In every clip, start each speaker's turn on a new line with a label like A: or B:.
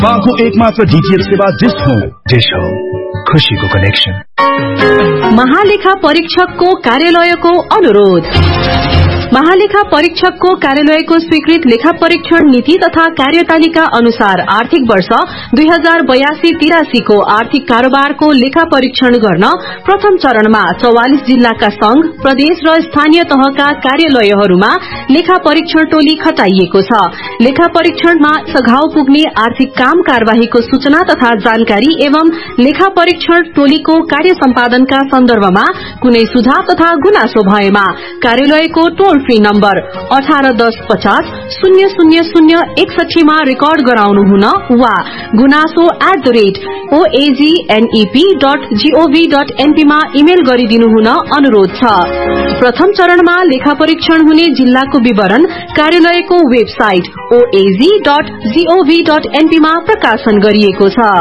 A: को एकमात्र डीटीएच सेवा डिश होम, खुशीको कनेक्सन।
B: महालेखा परीक्षकको कार्यालयको अनुरोध। महालेखा परीक्षकको कार्यालयको स्वीकृत लेखा परीक्षण नीति तथा कार्यतालिका अनुसार आर्थिक वर्ष 2082-83 को आर्थिक कारोबारको लेखा परीक्षण गर्न प्रथम चरणमा 44 जिल्लाका संघ, प्रदेश र स्थानीय तहका कार्यालयहरूमा लेखा परीक्षण टोली खटाइएको छ। लेखा परीक्षणमा सघाउ पुग्ने आर्थिक काम कारवाहीको सूचना तथा जानकारी एवं लेखा परीक्षण टोलीको कार्य सम्पादनका सन्दर्भमा कुनै सुझाव तथा गुनासो भएमा कार्यालयको टोल फ्री नम्बर 1810500061 मा रेकर्ड गराउनु हुन वा gunaso@oagnep.gov.np मा इमेल गरिदिनु हुन अनुरोध छ। प्रथम चरणमा लेखा परीक्षण हुने जिल्लाको विवरण कार्यालयको वेबसाइट oag.gov.np मा प्रकाशन गरिएको छ।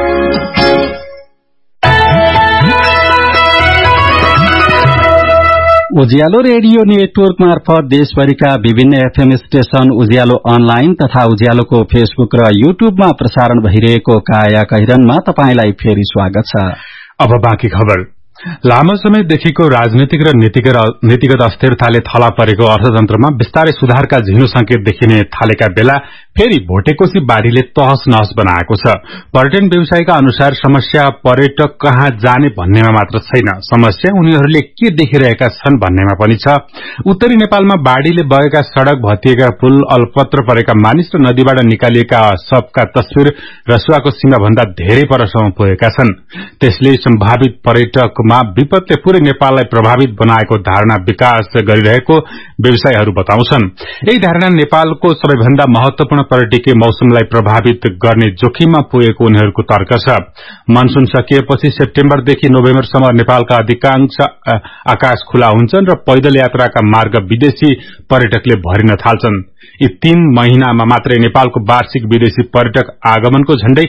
C: उज्यालो रेडियो नेटवर्क मार्फत देशभरिका विभिन्न एफएम स्टेशन, उज्यालो अनलाइन तथा उज्यालोको फेसबुक र युट्युबमा प्रसारण भइरहेको काया कैरनमा तपाईंलाई फेरि स्वागत छ।
D: अब बाँकी खबर। लामो समयदेखिको राजनीतिक र नीतिगत अस्थिरताले थला परेको अर्थतन्त्रमा विस्तारै सुधारका झिनो संकेत देखिने थालेका बेला फेरि भोटेकोशी बाढ़ीले तहस नहस बनाएको छ। पर्यटन व्यवसायीका अनुसार समस्या पर्यटक कहाँ जाने भन्नेमा मात्र छैन, समस्या उनीहरूले के देखिरहेका छन् भन्नेमा पनि छ। उत्तरी नेपालमा बाढ़ीले बगेका सड़क, भत्किएका पुल, अल्पत्र परेका मानिस र नदीबाट निकालिएका सबका तस्विर रसुवाको सीमा भन्दा धेरै परसम्म पुगेका छन्। त्यसले सम्भावित पर्यटकमा विपदले पूरै नेपाललाई प्रभावित बनाएको धारणा विकास गरिरहेको व्यवसायीहरू बताउँछन्। यही धारणा नेपालको सबैभन्दा महत्वपूर्ण पर्यटकीय मौसमलाई प्रभावित गर्ने जोखिममा पुगेको उनीहरूको तर्क छ। मनसून सकिएपछि सेप्टेम्बरदेखि नोभेम्बरसम्म नेपालका अधिकांश आकाश खुला हुन्छन् र पैदल यात्राका मार्ग विदेशी पर्यटकले भरिन थाल्छन्। यी 3 महिनामा मात्रै नेपालको वार्षिक विदेशी पर्यटक आगमनको झण्डै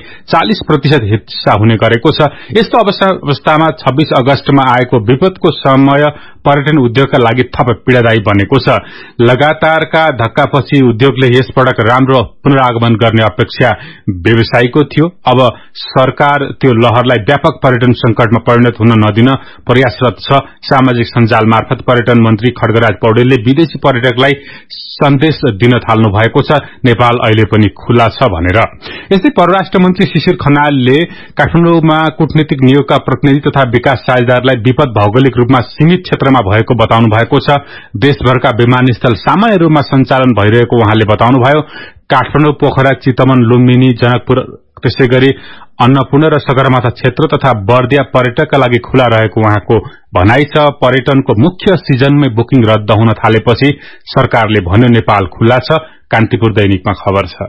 D: 40% हिस्सा हुने गरेको छ। यस्तो अवस्थामा 26 अगस्तमा आएको विपदको समय पर्यटन उद्योगका लागि थप पीड़ादायी बनेको छ। लगातारका धक्कापछि उद्योगले यसपटक राम्रो पुनरागमन गर्ने अपेक्षा व्यवसायीको थियो। अब सरकार त्यो लहरलाई व्यापक पर्यटन संकटमा परिणत हुन नदिन प्रयासरत छ। सामाजिक सञ्जाल मार्फत पर्यटन मन्त्री खड्गराज पौडेलले विदेशी पर्यटकलाई सन्देश दिन थाल्नु भएको छ, नेपाल अहिले पनि खुला छ भनेर। यस्तै परराष्ट्र मन्त्री शिशिर खनालले काठमाडौँमा कूटनीतिक नियोगका प्रतिनिधि तथा विकास साझेदारलाई विपद भौगोलिक रूपमा सीमित क्षेत्रमा भएको बताउनु भएको छ। देशभरका विमानस्थल सामान्य रूपमा सञ्चालन भइरहेको उहाँले बताउनुभयो। काठमाडौँ, पोखरा, चितवन, लुम्बिनी, जनकपुर, त्यसैगरी अन्नपूर्ण र सगरमाथा क्षेत्र तथा बर्दिया पर्यटकका लागि खुला रहेको उहाँको भनाइ छ। पर्यटनको मुख्य सिजनमै बुकिङ रद्द हुन थालेपछि सरकारले भन्यो नेपाल खुला छ। कान्तिपुर दैनिकमा खबर छ।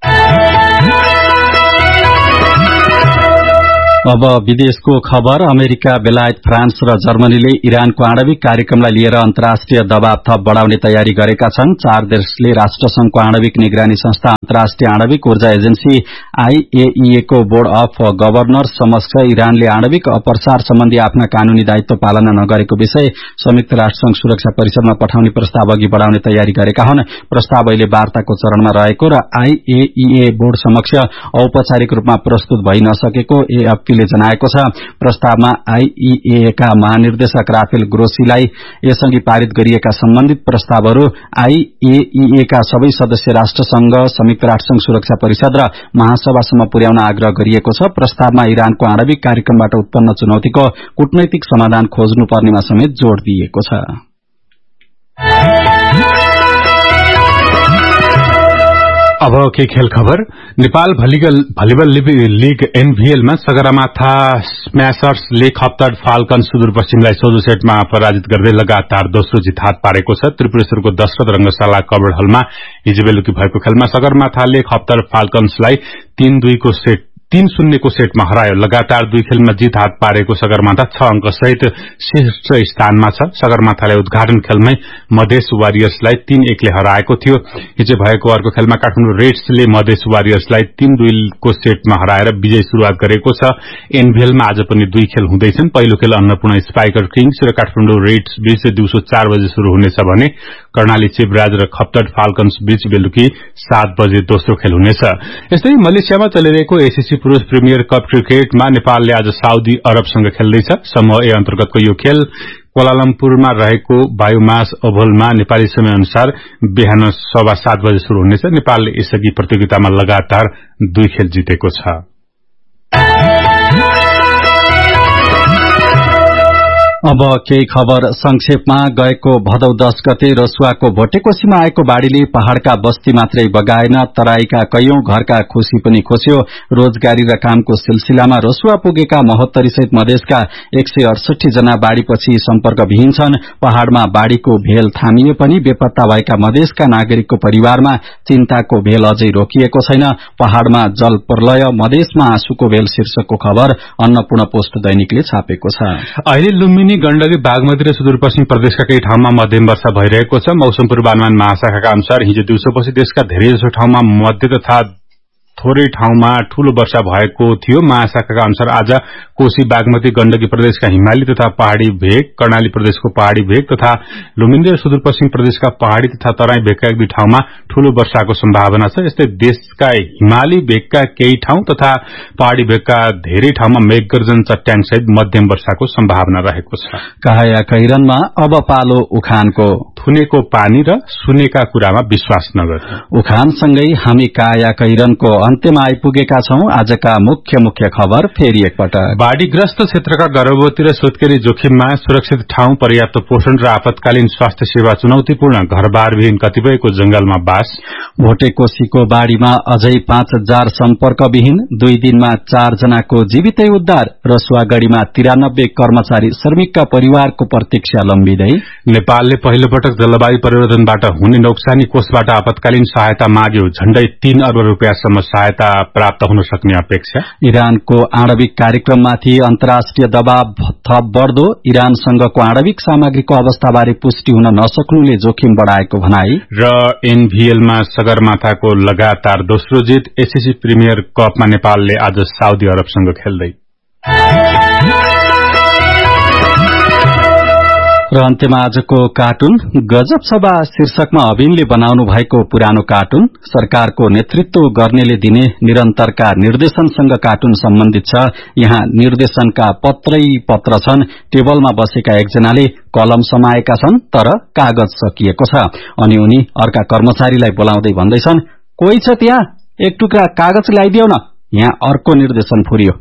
C: अब विदेशको खबर। अमेरिका, बेलायत, फ्रान्स र जर्मनीले इरानको आणविक कार्यक्रमलाई लिएर अन्तर्राष्ट्रिय दबाव थप बढ़ाउने तयारी गरेका छन्। 4 देशले राष्ट्रसंघको आणविक निगरानी संस्था, अन्तर्राष्ट्रिय आणविक ऊर्जा एजेन्सी IAEA को बोर्ड अफ गभर्नर्स समक्ष इरानले आणविक अप्रसार सम्बन्धी आफ्ना कानूनी दायित्व पालना नगरेको विषय संयुक्त राष्ट्रसंघ सुरक्षा परिषदमा पठाउने प्रस्ताव अघि बढ़ाउने तयारी गरेका हुन्। प्रस्ताव अहिले वार्ताको चरणमा रहेको र IAEA बोर्ड समक्ष औपचारिक रूपमा प्रस्तुत भइ नसकेको ले जनाएको छ। प्रस्तावमा IAEA का महानिर्देशक राफेल ग्रोसीलाई यसअघि पारित गरिएका सम्बन्धित प्रस्तावहरू IAEA का सबै सदस्य राष्ट्रसंघ, संयुक्त राष्ट्रसंघ सुरक्षा परिषद र महासभासम्म पुर्याउन आग्रह गरिएको छ। प्रस्तावमा इरानको आणविक कार्यक्रमबाट उत्पन्न चुनौतीको कूटनैतिक समाधान खोज्नुपर्नेमा समेत जोड़ दिइएको छ।
D: अब के खेल खबर। नेपाल भलिबल लीग NVL मा सगरमाथा स्म्याशर्सले खप्तड फाल्कन सुदूरपश्चिमलाई 14 सेटमा पराजित गर्दै लगातार दोस्रो जित हात पारेको छ। त्रिपुरेश्वरको दशरथ रंगशाला कबड हलमा हिजो बेलुकी भएको खेलमा सगरमाथाले खप्तड फाल्कन्सलाई 3-2 को सेट 3-0 को सेटमा हरायो। लगातार 2 खेलमा जित हात पारेको सगरमाथा 6 अंक सहित शीर्ष स्थानमा छ। सगरमाथाले उद्घाटन खेलमै मधेस वारियर्सलाई 3-1 ले हराएको थियो। हिजो भएको अर्को खेलमा काठमाडौँ रेड्सले मधेस वारियर्सलाई 3-2 को सेटमा हराएर विजयी शुरूआत गरेको छ। एनभीएलमा आज पनि 2 खेल हुँदैछन्। पहिलो खेल अन्नपूर्ण स्पाइकर किङ्स र काठमाडौँ रेड्स बीच दिउँसो 4 बजे शुरू हुनेछ भने कर्णाली चिबराज र खप्तड फाल्कन्स बीच बेलुकी 7 बजे दोस्रो खेल हुनेछ। यस्तै मलेसियामा चलिरहेको एसीसी पुरुष प्रिमियर कप क्रिकेटमा नेपालले आज साउदी अरबसँग खेल्दैछ। समूह ए अन्तर्गतको यो खेल कोलालम्पुरमा रहेको बायोमास ओभलमा नेपाली समय अनुसार बिहान 7:15 बजे शुरू हुनेछ। नेपालले यसअघि प्रतियोगितामा लगातार 2 खेल जितेको छ।
C: अब केही खबर संक्षेपमा। गएको भदौ 10 गते रसुवाको भोटेकोसीमा आएको बाढ़ीले पहाड़का बस्ती मात्रै बगाएन, तराईका कैयौं घरका खुशी पनि खोस्यो। रोजगारी र कामको सिलसिलामा रसुवा पुगेका 72 सहित मधेसका 168 जना बाढ़ीपछि सम्पर्कविहीन छन्। पहाड़मा बाढ़ीको भेल थामिए पनि बेपत्ता भएका मधेसका नागरिकको परिवारमा चिन्ताको भेल अझै रोकिएको छैन। पहाड़मा जल प्रलय, मधेसमा आँसुको भेल शीर्षकको खबर अन्नपूर्ण पोस्ट दैनिकले छापेको छ।
D: अहिले लुम्बिनी, गण्डकी, बागमती र सुदूरपश्चिम प्रदेशका केही ठाउँमा मध्यम वर्षा भइरहेको छ। मौसम पूर्वानुमान महाशाखाका अनुसार हिजो दिउँसोपछि देशका धेरैजसो ठाउँमा मध्य तथा थोरै ठाउँमा ठूलो वर्षा भएको थियो। महाशाखाका अनुसार आज कोशी, बागमती, गण्डकी प्रदेशका हिमाली तथा पहाड़ी भेग, कर्णाली प्रदेशको पहाड़ी भेग तथा लुम्बिनी र सुदूरपश्चिम प्रदेशका पहाड़ी तथा तराई भेगका 1-2 ठाउँमा ठूलो वर्षाको सम्भावना छ। यस्तै देशका हिमाली भेगका केही ठाउँ तथा पहाड़ी भेगका धेरै ठाउँमा मेघगर्जन, चट्याङ सहित मध्यम वर्षाको सम्भावना रहेको छ।
C: काया कैरनमा अब पालो उखानको।
D: थुनेको पानी र सुनेका कुरामा विश्वास नगर्नु।
C: उखानसँगै हामी काया कैरनको अन्त्यमा आइपुगेका छौं। आजका मुख्य खबर फेरि एकपटक।
D: बाढ़ीग्रस्त क्षेत्रका गर्भवती र सुत्केरी जोखिममा, सुरक्षित ठाउँ, पर्याप्त पोषण र आपतकालीन स्वास्थ्य सेवा चुनौतीपूर्ण, घरबारविहीन कतिपयको जंगलमा बास।
C: भोटेकोसीको बाढ़ीमा अझै 5000 सम्पर्कविहीन, 2 दिनमा 4 जनाको जीवितै उद्धार। रसुवागढ़ीमा 93 कर्मचारी श्रमिकका परिवारको प्रतीक्षा लम्बिँदै।
D: नेपालले पहिलो पटक जलवायु परिवर्तनबाट हुने नोक्सानी कोषबाट आपतकालीन सहायता माग्यो। झण्डै 3 अर्ब रुपियाँसम्म सहायता प्राप्त हुन सक्ने अपेक्षा।
C: इरानको आणविक कार्यक्रममाथि अन्तर्राष्ट्रिय दबाव थप बढ्दो। इरानसँगको आणविक सामग्रीको अवस्थाबारे पुष्टि हुन नसक्नुले जोखिम बढ़ाएको भनाई।
D: र एनभीएलमा सगरमाथाको लगातार दोस्रो जित। एसीसी प्रिमियर कपमा नेपालले आज साउदी अरबसँग खेल्दै।
C: र अन्त्यमा आजको कार्टुन गजब सभा शीर्षकमा अभिनले बनाउनु भएको पुरानो कार्टुन। सरकारको नेतृत्व गर्नेले दिने निरन्तरका निर्देशनसँग कार्टुन सम्बन्धित छ। यहाँ निर्देशनका पत्र छन्। टेबलमा बसेका एकजनाले कलम समाएका छन्, तर कागज सकिएको छ। अनि उनी अर्का कर्मचारीलाई बोलाउँदै भन्दैछन्, कोही छ त्यहाँ, एक टुक्रा कागज ल्याइदियो न। यहाँ अर्को निर्देशन फुर्यो।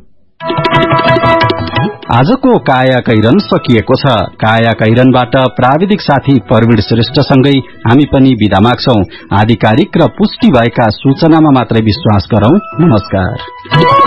C: आजको काया कैरन सकिएको छ। काया कैरनबाट प्राविधिक साथी प्रवीण श्रेष्ठसँगै हामी पनि बिदा माग्छौं। आधिकारिक र पुष्टि भएका सूचनामा मात्रै विश्वास गरौं। नमस्कार।